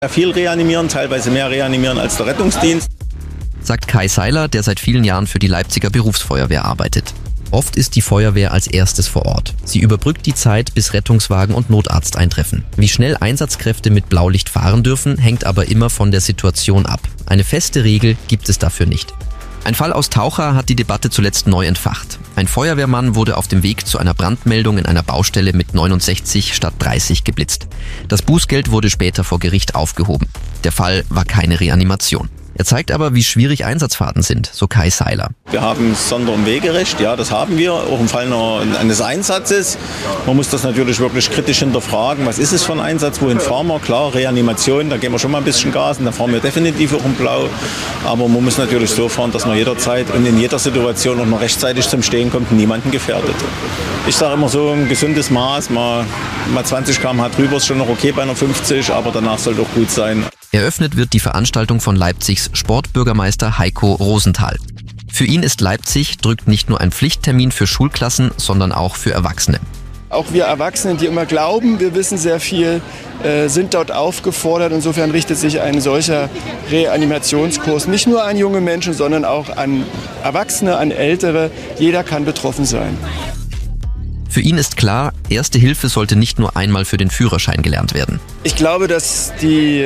Viel reanimieren, teilweise mehr reanimieren als der Rettungsdienst. Sagt Kai Seiler, der seit vielen Jahren für die Leipziger Berufsfeuerwehr arbeitet. Oft ist die Feuerwehr als erstes vor Ort. Sie überbrückt die Zeit, bis Rettungswagen und Notarzt eintreffen. Wie schnell Einsatzkräfte mit Blaulicht fahren dürfen, hängt aber immer von der Situation ab. Eine feste Regel gibt es dafür nicht. Ein Fall aus Taucha hat die Debatte zuletzt neu entfacht. Ein Feuerwehrmann wurde auf dem Weg zu einer Brandmeldung in einer Baustelle mit 69 statt 30 geblitzt. Das Bußgeld wurde später vor Gericht aufgehoben. Der Fall war keine Reanimation. Er zeigt aber, wie schwierig Einsatzfahrten sind, so Kai Seiler. Wir haben Sonder- und Wegerecht, ja, das haben wir, auch im Fall eines Einsatzes. Man muss das natürlich wirklich kritisch hinterfragen. Was ist es für ein Einsatz, wohin fahren wir? Klar, Reanimation, da geben wir schon mal ein bisschen Gas und da fahren wir definitiv auch im Blau. Aber man muss natürlich so fahren, dass man jederzeit und in jeder Situation auch noch rechtzeitig zum Stehen kommt und niemanden gefährdet. Ich sage immer so, ein gesundes Maß, mal 20 km/h drüber ist schon noch okay bei einer 50, aber danach sollte auch gut sein. Eröffnet wird die Veranstaltung von Leipzigs Sportbürgermeister Heiko Rosenthal. Für ihn ist Leipzig drückt nicht nur ein Pflichttermin für Schulklassen, sondern auch für Erwachsene. Auch wir Erwachsenen, die immer glauben, wir wissen sehr viel, sind dort aufgefordert. Insofern richtet sich ein solcher Reanimationskurs nicht nur an junge Menschen, sondern auch an Erwachsene, an Ältere. Jeder kann betroffen sein. Für ihn ist klar, Erste Hilfe sollte nicht nur einmal für den Führerschein gelernt werden. Ich glaube, dass die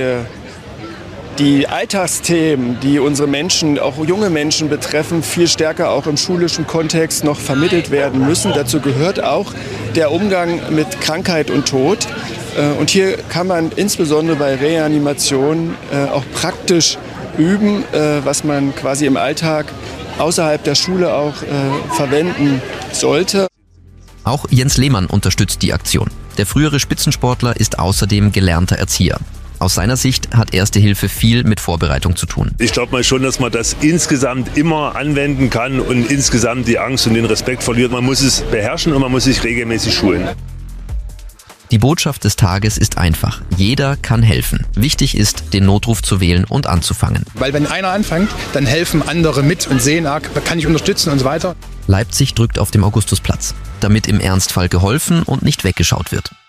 Alltagsthemen, die unsere Menschen, auch junge Menschen betreffen, viel stärker auch im schulischen Kontext noch vermittelt werden müssen. Dazu gehört auch der Umgang mit Krankheit und Tod. Und hier kann man insbesondere bei Reanimation auch praktisch üben, was man quasi im Alltag außerhalb der Schule auch verwenden sollte. Auch Jens Lehmann unterstützt die Aktion. Der frühere Spitzensportler ist außerdem gelernter Erzieher. Aus seiner Sicht hat Erste Hilfe viel mit Vorbereitung zu tun. Ich glaube mal schon, dass man das insgesamt immer anwenden kann und insgesamt die Angst und den Respekt verliert. Man muss es beherrschen und man muss sich regelmäßig schulen. Die Botschaft des Tages ist einfach. Jeder kann helfen. Wichtig ist, den Notruf zu wählen und anzufangen. Weil wenn einer anfängt, dann helfen andere mit und sehen, kann ich unterstützen und so weiter. Leipzig drückt auf dem Augustusplatz, damit im Ernstfall geholfen und nicht weggeschaut wird.